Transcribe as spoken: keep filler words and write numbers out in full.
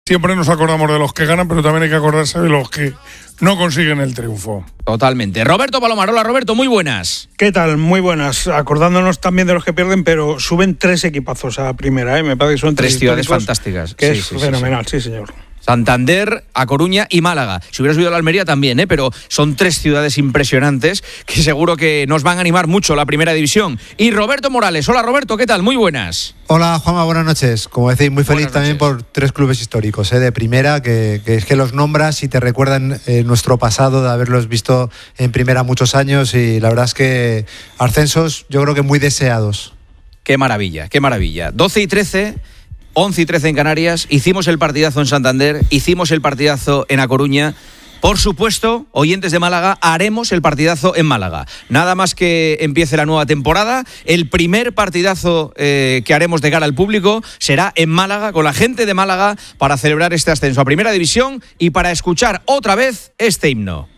Siempre nos acordamos de los que ganan, pero también hay que acordarse de los que no consiguen el triunfo. Totalmente. Roberto Palomar, hola Roberto, muy buenas. ¿Qué tal? Muy buenas. Acordándonos también de los que pierden, pero suben tres equipazos a primera, ¿eh? Me parece que son tres, tres ciudades fantásticas. Que sí, es sí, fenomenal, sí, sí, señor. Santander, A Coruña y Málaga. Si hubiera subido a la Almería también, ¿eh? Pero son tres ciudades impresionantes que seguro que nos van a animar mucho la primera división. Y Roberto Morales, hola Roberto, ¿qué tal? Muy buenas. Hola Juanma, buenas noches. Como decís, muy feliz también por tres clubes históricos, ¿eh? De primera, que, que es que los nombras y te recuerdan eh, nuestro pasado de haberlos visto en primera muchos años, y la verdad es que ascensos yo creo que muy deseados. Qué maravilla, qué maravilla. doce y trece... once y trece en Canarias, hicimos el partidazo en Santander, hicimos el partidazo en A Coruña. Por supuesto, oyentes de Málaga, haremos el partidazo en Málaga. Nada más que empiece la nueva temporada, el primer partidazo eh, que haremos de cara al público será en Málaga, con la gente de Málaga, para celebrar este ascenso a Primera División y para escuchar otra vez este himno.